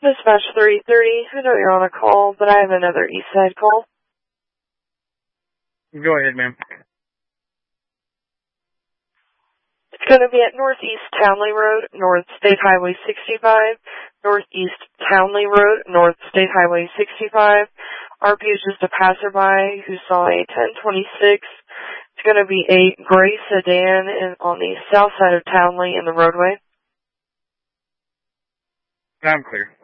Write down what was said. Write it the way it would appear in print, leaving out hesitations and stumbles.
Dispatch 330, I know you're on a call, but I have another East Side call. Go ahead, ma'am. It's going to be at Northeast Townley Road, North State Highway 65, Northeast Townley Road, North State Highway 65. RP is just a passerby who saw a 1026. It's going to be a gray sedan on the south side of Townley in the roadway. I'm clear.